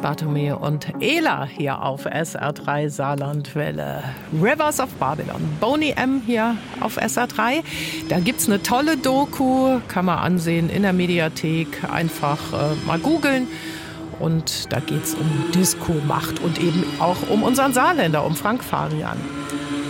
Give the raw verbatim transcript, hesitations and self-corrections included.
Bartholomä und Ela hier auf S R drei Saarlandwelle. Rivers of Babylon. Boney M. hier auf S R drei. Da gibt's eine tolle Doku, kann man ansehen in der Mediathek. Einfach äh, mal googeln. Und da geht's um Disco-Macht und eben auch um unseren Saarländer, um Frank Farian.